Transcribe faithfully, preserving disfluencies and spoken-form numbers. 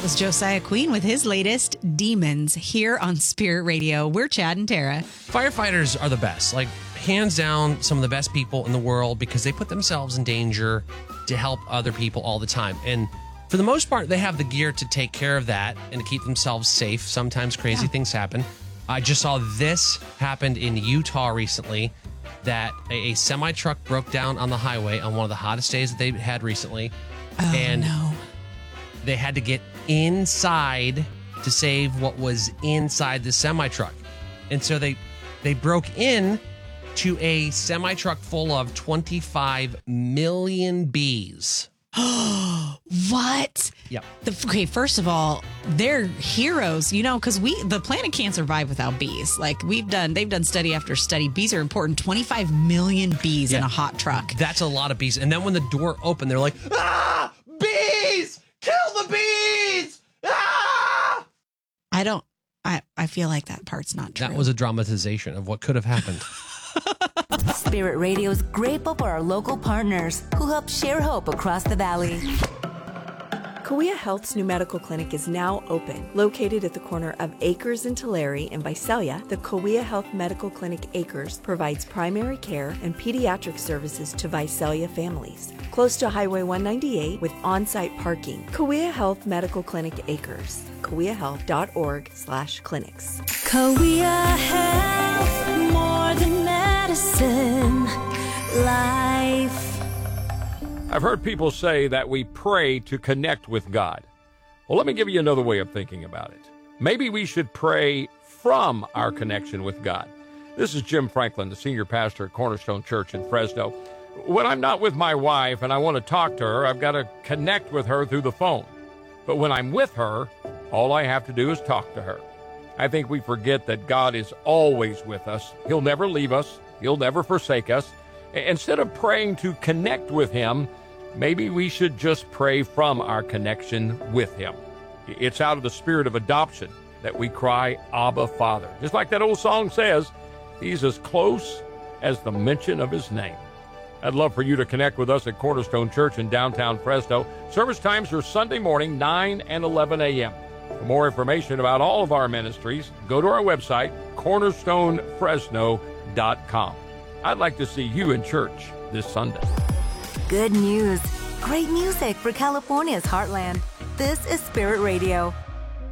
was Josiah Queen with his latest, Demons, here on Spirit Radio. We're Chad and Tara. Firefighters are the best, like hands down, some of the best people in the world because they put themselves in danger to help other people all the time. And for the most part, they have the gear to take care of that and to keep themselves safe. Sometimes crazy yeah. things happen. I just saw this happened in Utah recently, that a, a semi-truck broke down on the highway on one of the hottest days that they've had recently. Oh, and no. They had to get inside to save what was inside the semi-truck. And so they they broke in to a semi-truck full of twenty-five million bees. What? Yep. The, okay, first of all, they're heroes, you know, because we the planet can't survive without bees. Like we've done, they've done study after study. Bees are important. twenty-five million bees yeah. in a hot truck. That's a lot of bees. And then when the door opened, they're like, ah, bees! Kill the bees! Ah! I don't, I, I feel like that part's not true. That was a dramatization of what could have happened. Spirit Radio's grateful for our local partners who help share hope across the valley. Kauai Health's new medical clinic is now open. Located at the corner of Acres and Tulare in Visalia, the Kauai Health Medical Clinic Acres provides primary care and pediatric services to Visalia families. Close to Highway one ninety-eight with on-site parking. Kauai Health Medical Clinic Acres. kauai health dot org slash clinics. Kauai Health, more than medicine, life. I've heard people say that we pray to connect with God. Well, let me give you another way of thinking about it. Maybe we should pray from our connection with God. This is Jim Franklin, the senior pastor at Cornerstone Church in Fresno. When I'm not with my wife and I want to talk to her, I've got to connect with her through the phone. But when I'm with her, all I have to do is talk to her. I think we forget that God is always with us. He'll never leave us. He'll never forsake us. Instead of praying to connect with Him, maybe we should just pray from our connection with Him. It's out of the spirit of adoption that we cry, Abba, Father. Just like that old song says, He's as close as the mention of His name. I'd love for you to connect with us at Cornerstone Church in downtown Fresno. Service times are Sunday morning, nine and eleven a.m. For more information about all of our ministries, go to our website, cornerstone fresno dot com. I'd like to see you in church this Sunday. Good news. Great music for California's heartland. This is Spirit Radio.